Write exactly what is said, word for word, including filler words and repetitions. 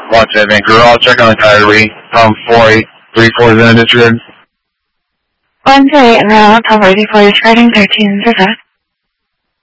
Watch that Vancouver. I'll check on the Kyrie. Um, four eight three four zero disregard. one three eight, and now Tom Brady for your spreading thirteen, is that?